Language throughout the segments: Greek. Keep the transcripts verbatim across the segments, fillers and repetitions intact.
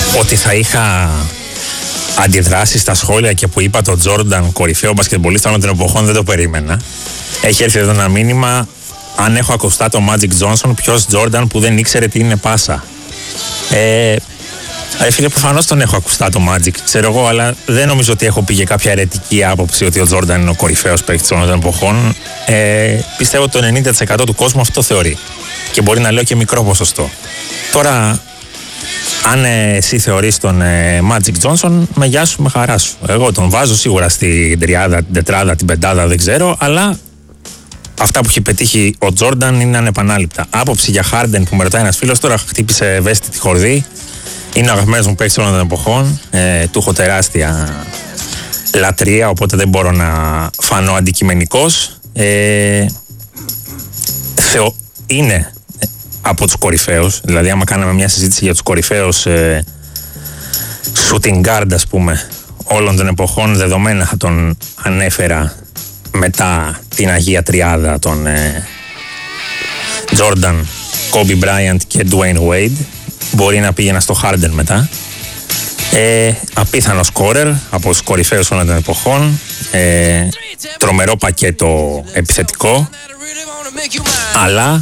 ότι θα είχα αντιδράσει στα σχόλια και που είπα το Τζόρνταν κορυφαίο μπασκετμπολίστα όλων των εποχών, δεν το περίμενα. Έχει έρθει εδώ ένα μήνυμα: αν έχω ακουστά το Magic Johnson, ποιος Τζόρνταν που δεν ήξερε τι είναι πάσα. Ε, ε, φίλε, προφανώς τον έχω ακουστά το Magic, ξέρω εγώ, αλλά δεν νομίζω ότι έχω πει για κάποια αιρετική άποψη ότι ο Τζόρνταν είναι ο κορυφαίος παίκτης όλων των εποχών. Ε, πιστεύω ότι το ενενήντα τοις εκατό του κόσμου αυτό θεωρεί. Και μπορεί να λέω και μικρό ποσοστό. Τώρα, αν ε, εσύ θεωρείς τον ε, Magic Johnson, με γεια σου, με χαρά σου. Εγώ τον βάζω σίγουρα στην τριάδα, την τετράδα, την πεντάδα, δεν ξέρω, αλλά αυτά που έχει πετύχει ο Τζόρνταν είναι ανεπανάληπτα. Άποψη για Harden που με ρωτάει ένας φίλος, τώρα χτύπησε ευαίσθητη χορδή. Είναι ο αγαπημένος μου παίκτης όλων των εποχών. Ε, του έχω τεράστια λατρεία, οπότε δεν μπορώ να φανώ αντικειμενικός. Ε, θεω, είναι από τους κορυφαίους, δηλαδή άμα κάναμε μια συζήτηση για τους κορυφαίους ε, shooting guard, ας πούμε, όλων των εποχών, δεδομένα θα τον ανέφερα μετά την Αγία Τριάδα των ε, Jordan, Kobe Bryant και Dwayne Wade. Μπορεί να πήγαινα στο Harden μετά. Ε, απίθανο σκόρερ από τους κορυφαίους όλων των εποχών. Ε, τρομερό πακέτο επιθετικό, αλλά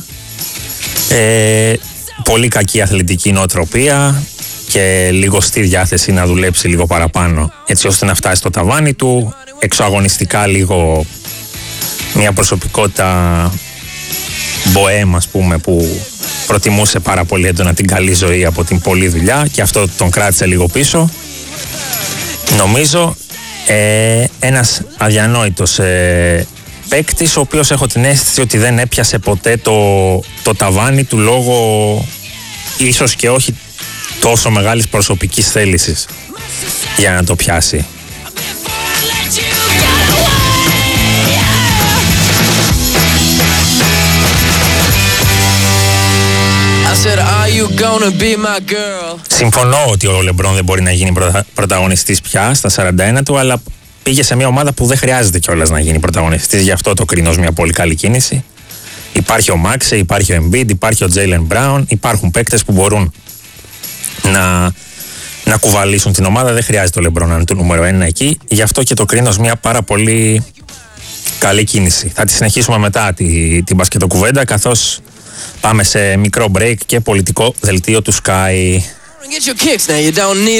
ε, πολύ κακή αθλητική νοοτροπία και λίγο στη διάθεση να δουλέψει λίγο παραπάνω, έτσι ώστε να φτάσει στο ταβάνι του. Εξωαγωνιστικά λίγο μια προσωπικότητα μποέμ, ας πούμε, που προτιμούσε πάρα πολύ έντονα την καλή ζωή από την πολλή δουλειά, και αυτό τον κράτησε λίγο πίσω. Νομίζω ε, ένας αδιανόητος ε, παίκτης, ο οποίος έχω την αίσθηση ότι δεν έπιασε ποτέ το, το ταβάνι του, λόγω ίσως και όχι τόσο μεγάλης προσωπικής θέλησης για να το πιάσει. Συμφωνώ ότι ο Λεμπρόν δεν μπορεί να γίνει πρωτα... πρωταγωνιστής πια στα σαράντα ένα του, αλλά πήγε σε μια ομάδα που δεν χρειάζεται κιόλας να γίνει πρωταγωνιστής, γι' αυτό το κρίνω ως μια πολύ καλή κίνηση. Υπάρχει ο Μάξε, υπάρχει ο Embiid, υπάρχει ο Τζέιλεν Μπράουν, υπάρχουν παίκτες που μπορούν να, να κουβαλήσουν την ομάδα, δεν χρειάζεται ο Λεμπρόν να είναι το νούμερο ένα εκεί, γι' αυτό και το κρίνω ως μια πάρα πολύ καλή κίνηση. Θα τη συνεχίσουμε μετά τη, την μπασκετοκουβέντα, καθώς πάμε σε μικρό break και πολιτικό δελτίο του Sky.